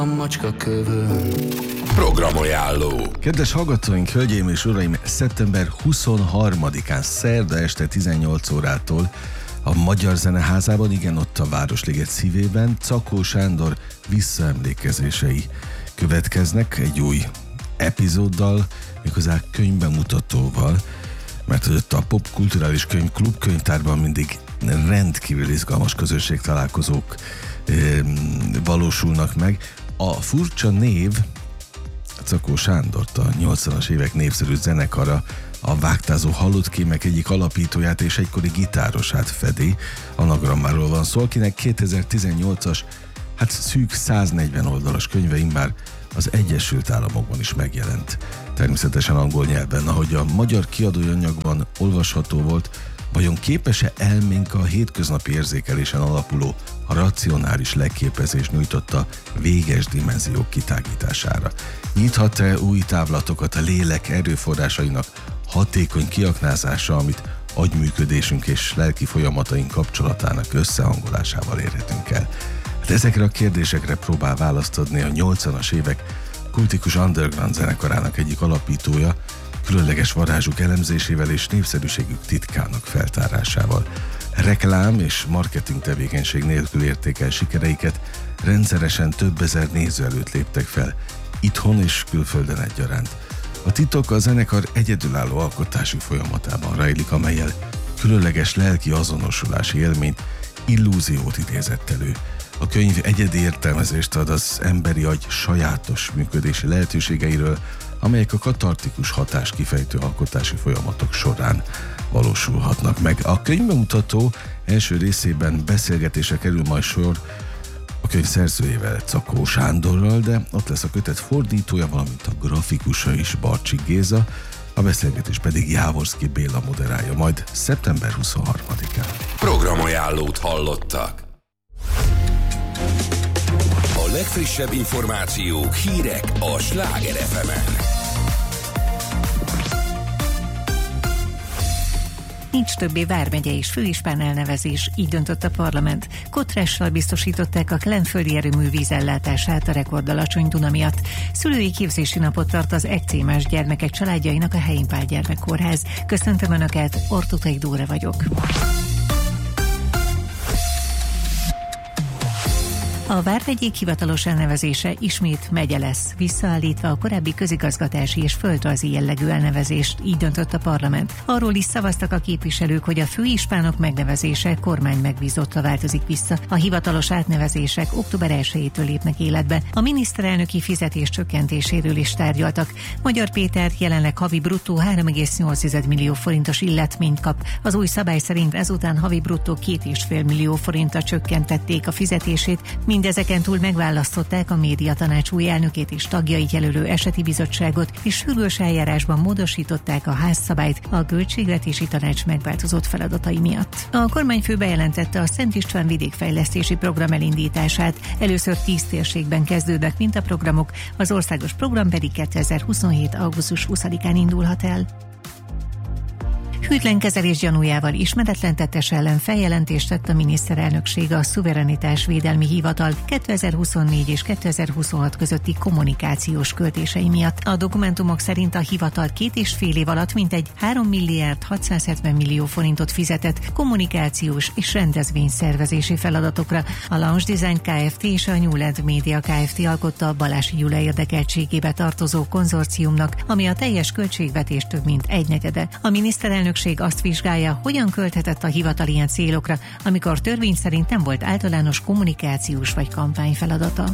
A macska kövön. Programajánló. Kedves hallgatóink, hölgyeim és uraim, szeptember 23-án szerda este 18 órától a Magyar Zeneházában, igen, ott a Városliget szívében Czakó Sándor visszaemlékezései következnek egy új epizóddal, méghozzá könyvbemutatóval, mert ott a Popkulturális Könyvklub könyvtárban mindig rendkívül izgalmas közönségtalálkozók valósulnak meg. A furcsa név Czakó Sándort, a 80-as évek népszerű zenekara, a Vágtázó Halott Kémek egyik alapítóját és egykori gitárosát fedi. Anagrammáról van szó, akinek 2018-as, szűk 140 oldalas könyve immár az Egyesült Államokban is megjelent. Természetesen angol nyelven, ahogy a magyar kiadói anyagban olvasható volt, vajon képes-e elménk a hétköznapi érzékelésen alapuló, a racionális leképezés nyújtotta véges dimenziók kitágítására? Nyithat-e új távlatokat a lélek erőforrásainak hatékony kiaknázása, amit agyműködésünk és lelki folyamataink kapcsolatának összehangolásával érhetünk el? Ezekre a kérdésekre próbál választ adni a 80-as évek kultikus underground zenekarának egyik alapítója, különleges varázsuk elemzésével és népszerűségük titkának feltárásával. Reklám és marketing tevékenység nélkül érték el sikereiket, rendszeresen több ezer néző előtt léptek fel, itthon és külföldön egyaránt. A titok a zenekar egyedülálló alkotási folyamatában rejlik, amellyel különleges lelki azonosulási élményt, illúziót idézett elő. A könyv egyedi értelmezést ad az emberi agy sajátos működési lehetőségeiről, amelyek a katartikus hatás kifejtő alkotási folyamatok során valósulhatnak meg. A könyvbemutató első részében beszélgetésre kerül majd sor a könyv szerzőjével, Czakó Sándorral, de ott lesz a kötet fordítója, valamint a grafikusa is, Barcsik Géza, a beszélgetés pedig Jávorszky Béla moderálja majd szeptember 23-án. Programajánlót hallottak. A legfrissebb információk, hírek a Sláger FM-en. Nincs többé vármegye és főispán elnevezés, így döntött a parlament. Kotrással biztosították a kelenföldi erőmű vízellátását a rekordalacsony Duna miatt. Szülői képzési napot tart az ekcémás gyermekek családjainak a Helyinpál Gyermekkórház. Köszöntöm Önöket, Ortutai Dóra vagyok. A vármegyék hivatalos elnevezése ismét megye lesz, visszaállítva a korábbi közigazgatási és földrajzi jellegű elnevezést, így döntött a parlament. Arról is szavaztak a képviselők, hogy a főispánok megnevezése kormány megbízottra változik vissza. A hivatalos átnevezések október 1-től lépnek életbe. A miniszterelnöki fizetés csökkentéséről is tárgyaltak. Magyar Péter jelenleg havi bruttó 3,8 millió forintos illetményt kap. Az új szabály szerint ezután havi bruttó 2,5 millió forintra csökkentették a fizetését, mindezeken túl megválasztották a médiatanács új elnökét és tagjait jelölő eseti bizottságot, és sürgős eljárásban módosították a házszabályt a költségvetési tanács megváltozott feladatai miatt. A kormányfő bejelentette a Szent István vidékfejlesztési program elindítását. Először 10 térségben kezdődnek mintaprogramok, az országos program pedig 2027. augusztus 20-án indulhat el. Hűtlen kezelés gyanújával ismeretlen tettes ellen feljelentést tett a miniszterelnökség a Szuverenitásvédelmi Hivatal 2024 és 2026 közötti kommunikációs költései miatt. A dokumentumok szerint a hivatal 2,5 év alatt mintegy 3 milliárd 670 millió forintot fizetett kommunikációs és rendezvényszervezési feladatokra. A Lounge Design Kft. És a Newland Media Kft. Alkotta a Balási Gyula érdekeltségébe tartozó konzorciumnak, ami a teljes költségvetés több mint 1/4. A miniszterelnökség azt vizsgálja, hogyan költhetett a hivatal ilyen célokra, amikor törvény szerint nem volt általános kommunikációs vagy kampányfeladata.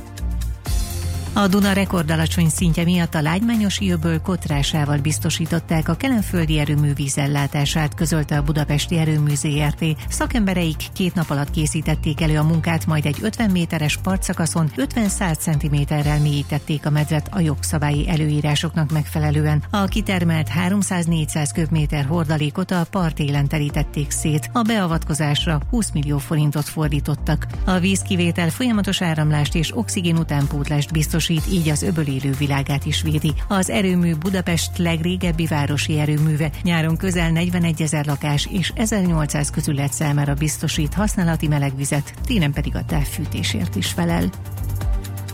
A Duna rekordalacsony szintje miatt a Lágymányosi-öböl kotrásával biztosították a kelenföldi erőmű vízellátását, közölte a Budapesti Erőmű Zrt. Szakembereik 2 nap alatt készítették elő a munkát, majd egy 50 méteres partszakaszon 50-100 cm-rel mélyítették a medret a jogszabályi előírásoknak megfelelően. A kitermelt 300-400 köbméter hordalékot a part élen terítették szét. A beavatkozásra 20 millió forintot fordítottak. A vízkivétel folyamatos áramlást és oxigén utánpótlást biztosít, így az öböl élő világát is védi. Az erőmű Budapest legrégebbi városi erőműve, nyáron közel 41 000 lakás és 1800 közület számára biztosít használati melegvizet, télen pedig a távfűtésért is felel.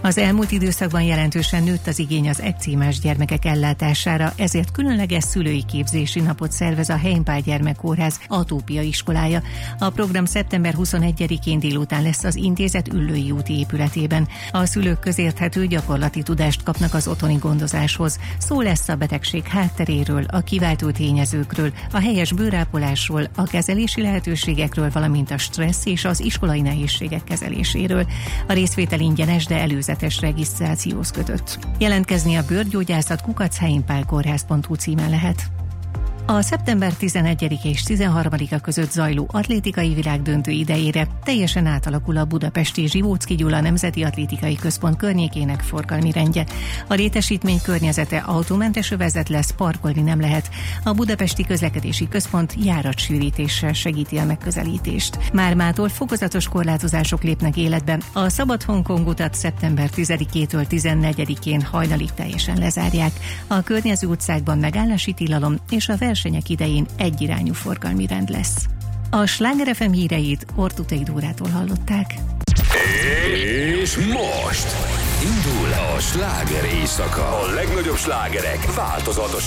Az elmúlt időszakban jelentősen nőtt az igény az ekcémás gyermekek ellátására, ezért különleges szülői képzési napot szervez a Heimpál Gyermekkórház Atópia iskolája. A program szeptember 21-én délután lesz az intézet Üllői úti épületében. A szülők közérthető gyakorlati tudást kapnak az otthoni gondozáshoz. Szó lesz a betegség hátteréről, a kiváltó tényezőkről, a helyes bőrápolásról, a kezelési lehetőségekről, valamint a stressz és az iskolai nehézségek kezeléséről. A részvétel ingyenes, de előzetes regisztrációhoz kötött. Jelentkezni a bőrgyógyászat@heimpálkórház.hu címen lehet. A szeptember 11 és 13-a között zajló atlétikai világdöntő idejére teljesen átalakul a budapesti Zsivóczky Gyula Nemzeti Atlétikai Központ környékének forgalmi rendje. A létesítmény környezete autómentes övezet lesz, parkolni nem lehet. A Budapesti Közlekedési Központ járatsűrítéssel segíti a megközelítést. Mától fokozatos korlátozások lépnek életbe. A Szabad Hongkong utat szeptember 10-től 14-én hajnalig teljesen lezárják. A környező utcákban megállási tilalom és a versenyek idején egyirányú forgalmi rend lesz. A Sláger FM híreit Ortutai Dórától hallották. És most indul a sláger éjszaka. A legnagyobb slágerek változatos